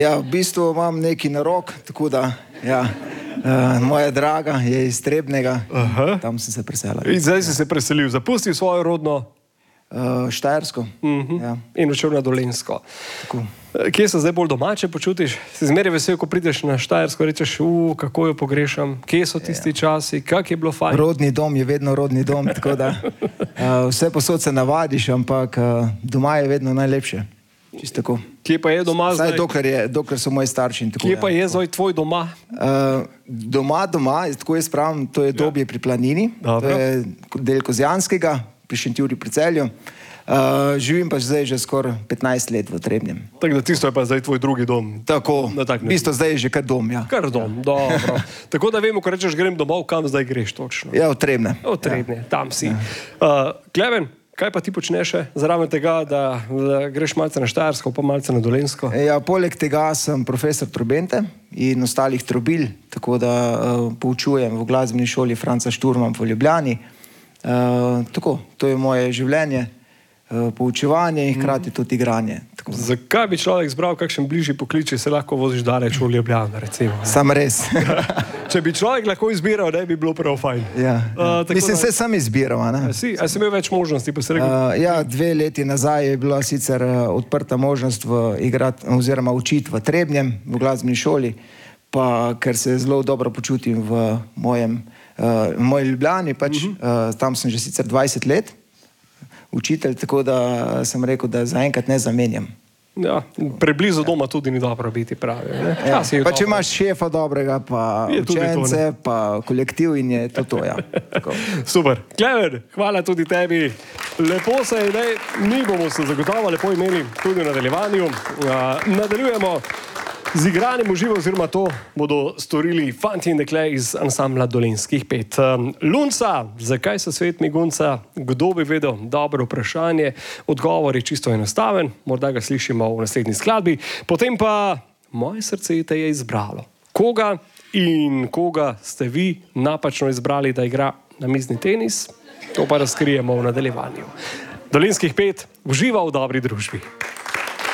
Ja, v bistvu imam neki narok, tako da, ja, moja draga je iz Trebnjega, tam sem se preselil. In zdaj si se preselil, zapustil svojo rodno Štajersko. Ja. in odšel na Dolenjsko. Tako. Kje se zdaj bolj domače počutiš? Si zmeraj vesel, ko prideš na Štajersko, rečeš, kako jo pogrešam, kje so tisti časi, kak je bilo fajn? Rodni dom je vedno rodni dom, tako da vse posod se navadiš, ampak doma je vedno najlepše. Čisto tako. Kje pa je doma zdaj? Saj dokler so moji starši in tako. Kje pa je zdaj tvoj doma? Doma, tako jaz pravim, to je Dobje pri Planini, to je del Kozjanskega, pri Šentjurju pri Celju. Živim pa zdaj že skoraj 15 let v Trebnjem. Tako da tisto je pa zdaj tvoj drugi dom. Tako, v bistvu zdaj je že kar dom, ja. Kar dom, dobro. Tako da vemo, ko rečeš, grem domov, kam zdaj greš točno? Ja, v Trebnje. V Trebnje, tam si. Klemen, kaj pa ti počneš zraven tega, da greš malce na Štajersko, pa malce na Dolenjsko? Ja, poleg tega sem profesor trobente in ostalih trobil, tako da poučujem v glasbeni šoli Franca Šturma v Ljubljani. Tako, to je moje življenje, poučevanje in hkrati tudi igranje. Zakaj bi človek izbral kakšen bližji poklic, če se lahko voziš daleč v Ljubljano, recimo? Sam res. Če bi človek lahko izbiral, ne bi bilo prav fajn. Ja. Mislim, se sam izbiral, ne? A si imel več možnosti, pa si rekel? Ja, 2 leti nazaj je bila sicer odprta možnost igrati oziroma učiti v Trebnjem, v glasbeni šoli, pa ker se zelo dobro počutim v moji Ljubljani, pač tam sem že sicer 20 let učitelj, tako da sem rekel, da zaenkrat ne zamenjam. Ja, preblizu doma tudi ni dobro biti pravi. Ja, pa če imaš šefa dobrega, pa učence, pa kolektiv in je to, ja. Super. Klemen, hvala tudi tebi. Lepo se je, mi bomo se zagotovo lepo imeli tudi v nadaljevanju. Nadaljujemo z igranjem v živo, oziroma to bodo storili fanti in dekle iz ansambla Dolenjskih 5. Lunca, zakaj so svetmi gunca? Kdo bi vedel? Dobro vprašanje. Odgovor je čisto enostaven, morda ga slišimo v naslednji skladbi. Potem pa moje srce te je izbralo. Koga in koga ste vi napačno izbrali, da igra namizni tenis? To pa razkrijemo v nadaljevanju. Dolenjskih 5 uživa v dobri družbi.